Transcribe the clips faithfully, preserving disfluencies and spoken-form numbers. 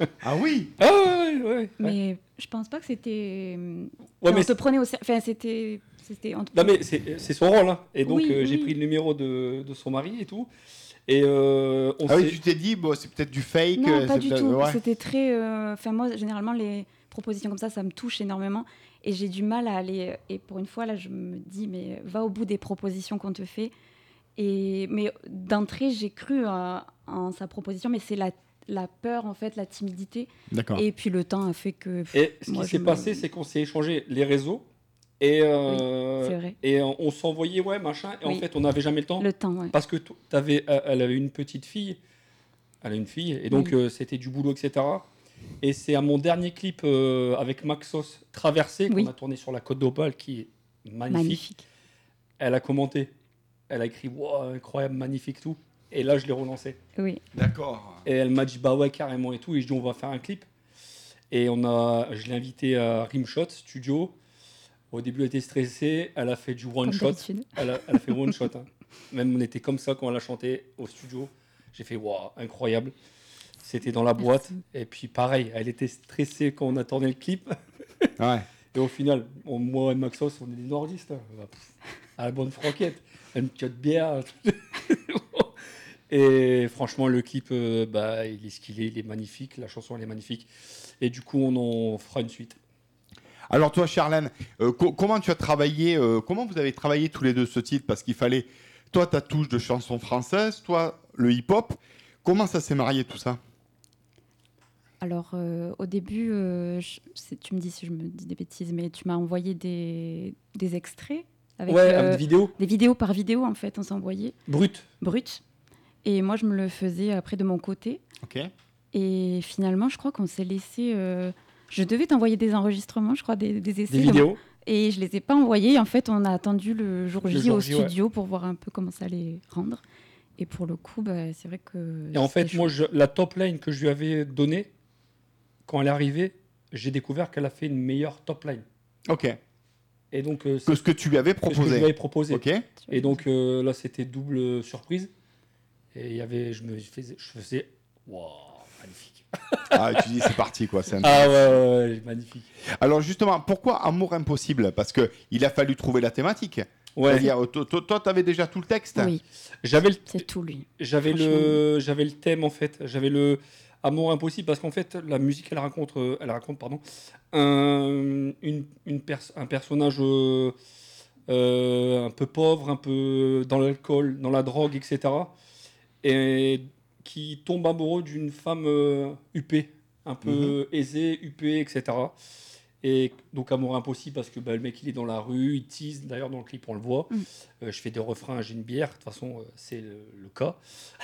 Ah oui. Ah ouais, ouais, ouais. Mais je pense pas que c'était. Ouais, Enfin, mais on te prenait au sérieux. Enfin, c'était. c'était on te- non, mais c'est c'est son rôle, hein. Et donc, Oui, euh, j'ai oui. pris le numéro de, de son mari et tout. Et euh, on Ah oui, s'est. tu t'es dit, bon, c'est peut-être du fake. Non, euh, pas c'est du peut-être- tout. ouais. C'était très. euh, Enfin, moi, généralement, les propositions comme ça, ça me touche énormément. Et j'ai du mal à aller. Et pour une fois, là, je me dis, mais va au bout des propositions qu'on te fait. Et mais d'entrée, j'ai cru euh, en sa proposition, mais c'est la, la peur, en fait, la timidité. D'accord. Et puis le temps a fait que. pff, Et ce moi, qui je s'est me- passé, c'est qu'on s'est échangé les réseaux. Et, euh, Oui, c'est vrai. et on, on s'envoyait, ouais, machin. Et en Oui. fait, on n'avait jamais le temps. Le temps, ouais. Parce que t- t'avais, euh, elle avait une petite fille. Elle a une fille. Et donc, Oui. euh, c'était du boulot, et cetera. Et c'est à mon dernier clip euh, avec Maxos, Traversée, qu'on Oui. a tourné sur la Côte d'Opale, qui est magnifique. Magnifique. Elle a commenté. Elle a écrit, wow, incroyable, magnifique, tout. Et là, je l'ai relancé. Oui. D'accord. Et elle m'a dit, bah ouais, carrément et tout. Et je dis, on va faire un clip. Et on a, je l'ai invitée à Rimshot Studio. Au début, elle était stressée. Elle a fait du one Comme shot. d'habitude. Elle a, elle a fait one shot. Hein. Même on était comme ça quand elle a chanté au studio. J'ai fait, waouh, incroyable. C'était dans la boîte. Merci. Et puis, pareil, elle était stressée quand on a tourné le clip. Ouais. Et au final, on- moi et Maxos, on est des nordistes. Hein. Bah, pff, à la bonne franquette. Une petite bière. Et franchement, le clip, euh, bah, il est ce qu'il est. Il est magnifique. La chanson, elle est magnifique. Et du coup, on en fera une suite. Alors toi, Charlène, euh, co- comment tu as travaillé, euh, comment vous avez travaillé tous les deux ce titre? Parce qu'il fallait, toi, ta touche de chanson française, toi, le hip-hop. Comment ça s'est marié tout ça? Alors, euh, au début, euh, je- c'est- tu me dis si je me dis des bêtises, mais tu m'as envoyé des, des extraits avec Ouais, euh, avec vidéo. des vidéos par vidéo, en fait, on s'est envoyé, Brut. brut. Et moi, je me le faisais après de mon côté. Ok. Et finalement, je crois qu'on s'est laissé. euh, Je devais t'envoyer des enregistrements, je crois, des, des essais. Des de- vidéos. Et je les ai pas envoyés. En fait, on a attendu le jour Le J jour au J, ouais. studio pour voir un peu comment ça allait rendre. Et pour le coup, bah, c'est vrai que. Et en fait, c'était moi, chouette. je- la top line que je lui avais donnée, quand elle est arrivée, j'ai découvert qu'elle a fait une meilleure top line. Ok. Et donc, euh, Que c'est ce que tu lui avais c'est ce que je proposé. lui avais proposé. Ok. Et donc euh, là, c'était double euh, surprise. Et il y avait, je me faisais, je faisais, waouh, magnifique. Ah, tu dis c'est parti quoi. c'est un- Ah ouais, ouais, ouais, magnifique. Alors justement, pourquoi Amour impossible? Parce que il a fallu trouver la thématique. Ouais. C'est-à-dire, toi, toi, toi, t'avais déjà tout le texte. Oui, J'avais le, c'est tout lui. j'avais le, j'avais le thème en fait. J'avais le Amour impossible parce qu'en fait, la musique, elle raconte, euh, elle raconte, pardon, un, une, une pers- un personnage euh, euh, un peu pauvre, un peu dans l'alcool, dans la drogue, et cetera. Et qui tombe amoureux d'une femme euh, huppée, un peu aisée, huppée, et cetera. Et donc amour impossible parce que bah, le mec il est dans la rue, il tease, d'ailleurs dans le clip on le voit. Mm. Euh, je fais des refrains, j'ai une bière, de toute façon euh, c'est le, le cas.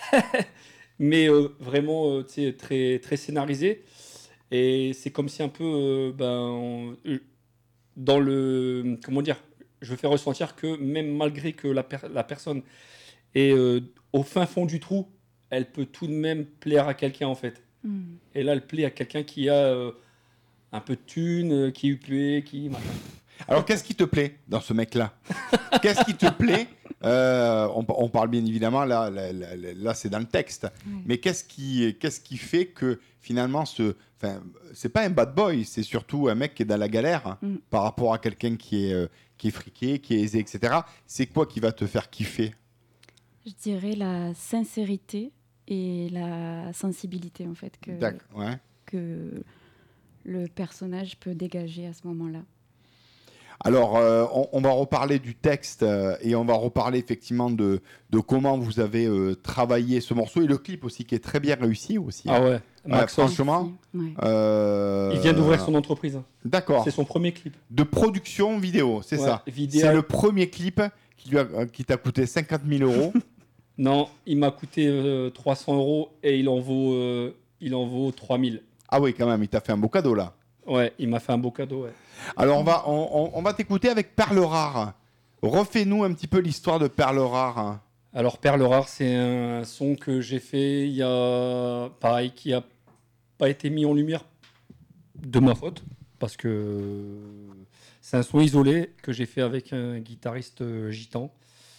Mais euh, vraiment euh, tu sais, très, très scénarisé. Et c'est comme si un peu euh, ben, on- euh, dans le... Comment dire? Je fais ressentir que même malgré que la, per- la personne est euh, au fin fond du trou, elle peut tout de même plaire à quelqu'un en fait. Mm. Et là elle plaît à quelqu'un qui a euh, un peu de thune, euh, qui est huppé, qui... Alors qu'est-ce qui te plaît dans ce mec-là? Qu'est-ce qui te plaît? Euh, on, on parle bien évidemment, là, là, là, là, là, c'est dans le texte. Ouais. Mais qu'est-ce qui, qu'est-ce qui fait que finalement, ce, enfin, c'est pas un bad boy, c'est surtout un mec qui est dans la galère Mm. par rapport à quelqu'un qui est, euh, qui est friqué, qui est aisé, et cetera. C'est quoi qui va te faire kiffer? Je dirais la sincérité et la sensibilité, en fait, que, D'accord, ouais. que le personnage peut dégager à ce moment-là. Alors, euh, on, on va reparler du texte euh, et on va reparler effectivement de, de comment vous avez euh, travaillé ce morceau et le clip aussi qui est très bien réussi aussi. Ah ouais, Maxence, franchement, Merci. Ouais. Euh, il vient d'ouvrir son entreprise. D'accord. C'est son premier clip. De production vidéo, c'est Ouais, ça. vidéo- C'est le premier clip qui lui a- euh, qui t'a coûté cinquante mille euros. Non, il m'a coûté euh, trois cents euros et il en vaut, euh, il en vaut trois mille. Ah oui, quand même, il t'a fait un beau cadeau là. Ouais, il m'a fait un beau cadeau, ouais. Alors on va, on, on- on va t'écouter avec Perle Rare. Refais-nous un petit peu l'histoire de Perle Rare. Alors, Perle Rare, c'est un son que j'ai fait il y a... Pareil, qui a pas été mis en lumière de ma faute, parce que c'est un son isolé que j'ai fait avec un guitariste euh, gitan.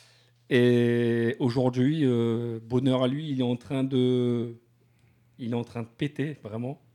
Et aujourd'hui, euh, bonheur à lui, il est en train de... Il est en train de péter, vraiment.